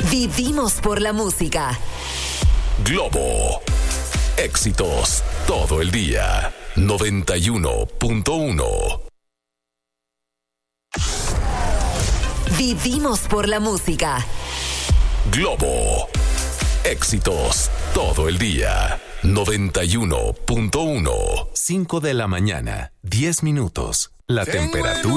Vivimos por la música. Globo. Éxitos todo el día. 91.1. Vivimos por la música. Globo. Éxitos todo el día. 91.1. 5 de la mañana, 10 minutos. La temperatura